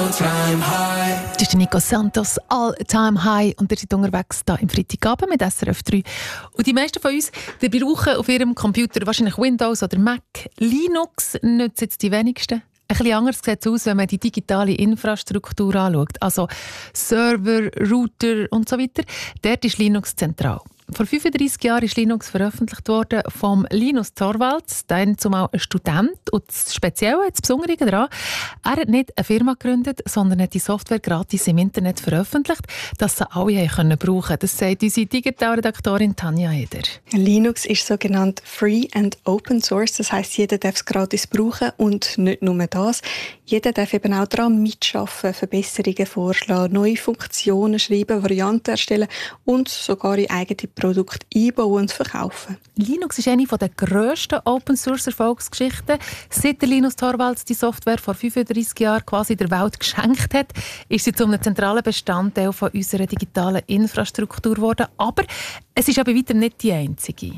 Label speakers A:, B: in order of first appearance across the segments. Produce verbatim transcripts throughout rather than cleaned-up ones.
A: All-Time High.
B: Das ist Nico Santos, All-Time High. Und ihr seid unterwegs hier im Freitagabend mit S R F drei. Und die meisten von uns, die brauchen auf ihrem Computer wahrscheinlich Windows oder Mac. Linux nützen jetzt die wenigsten. Ein bisschen anders sieht es aus, wenn man die digitale Infrastruktur anschaut. Also Server, Router und so weiter. Dort ist Linux zentral. Vor fünfunddreissig Jahren ist Linux veröffentlicht worden vom Linus Torvalds, dann zumal ein Student. Und das Spezielle, das Besondere daran, er hat nicht eine Firma gegründet, sondern hat die Software gratis im Internet veröffentlicht, dass sie alle brauchen können. Das sagt unsere Digitalredaktorin Tanja Eder.
C: Linux ist sogenannt Free and Open Source, das heisst, jeder darf es gratis brauchen und nicht nur das. Jeder darf eben auch daran mitschaffen, Verbesserungen vorschlagen, neue Funktionen schreiben, Varianten erstellen und sogar in eigene Produkte einbauen und verkaufen.
B: Linux ist eine der grössten Open-Source-Erfolgsgeschichten. Seit der Linus Torvalds die Software vor fünfunddreissig Jahren quasi der Welt geschenkt hat, ist sie zu einem zentralen Bestandteil von unserer digitalen Infrastruktur geworden. Aber es ist aber weiter nicht die einzige.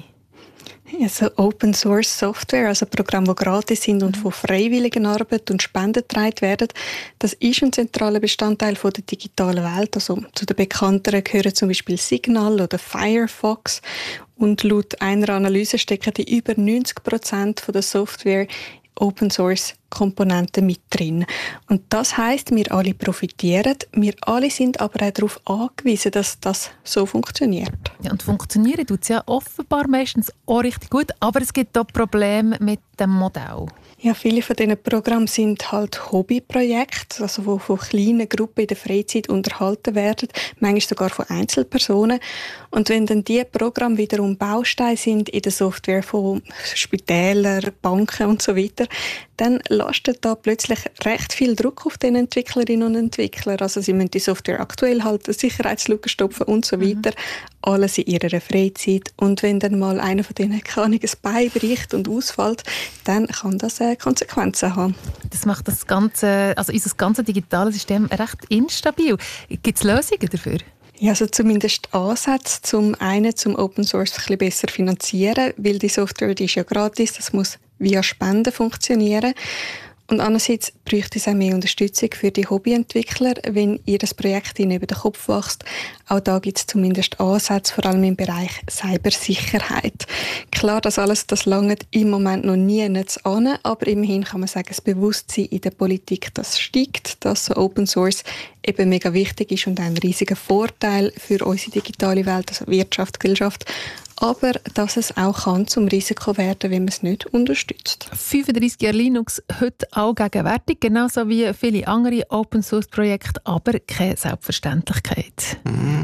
C: Also Open Source Software, also Programme, die gratis sind und von freiwilligen Arbeit und Spenden getragen werden, das ist ein zentraler Bestandteil von der digitalen Welt. Also zu den bekannteren gehören zum Beispiel Signal oder Firefox. Und laut einer Analyse stecken die über neunzig Prozent von der Software Open Source Komponenten mit drin. Und das heisst, wir alle profitieren, wir alle sind aber auch darauf angewiesen, dass das so funktioniert.
B: Ja, und funktionieren tut es ja offenbar meistens auch richtig gut, aber es gibt auch Probleme mit dem Modell.
C: Ja, viele von diesen Programmen sind halt Hobbyprojekte, also die von kleinen Gruppen in der Freizeit unterhalten werden, manchmal sogar von Einzelpersonen. Und wenn dann diese Programme wiederum Bausteine sind in der Software von Spitälern, Banken und so weiter, dann lastet da plötzlich recht viel Druck auf den Entwicklerinnen und Entwicklern. Also sie müssen die Software aktuell halten, Sicherheitslücken stopfen und so weiter. Mhm. Alles in ihrer Freizeit. Und wenn dann mal einer von denen keine Ahnung, ein Bein bricht und ausfällt, dann kann das äh, Konsequenzen haben.
B: Das macht das ganze, also unser ganzes digitales System recht instabil. Gibt es Lösungen dafür?
C: Ja, also zumindest Ansätze, zum einen zum Open Source ein bisschen besser finanzieren, weil die Software, die ist ja gratis, das muss via Spenden funktionieren. Und andererseits bräuchte es auch mehr Unterstützung für die Hobbyentwickler, wenn ihr das Projekt ihnen über den Kopf wächst. Auch da gibt es zumindest Ansätze, vor allem im Bereich Cybersicherheit. Klar, das alles, das langt im Moment noch nie nicht an, aber immerhin kann man sagen, das Bewusstsein in der Politik, das steigt, dass so Open Source eben mega wichtig ist und ein riesiger Vorteil für unsere digitale Welt, also Wirtschaft, Gesellschaft. Aber dass es auch kann zum Risiko werden, wenn man es nicht unterstützt.
B: fünfunddreissig Jahre Linux, heute auch gegenwärtig, genauso wie viele andere Open-Source-Projekte, aber keine Selbstverständlichkeit.
A: Mm.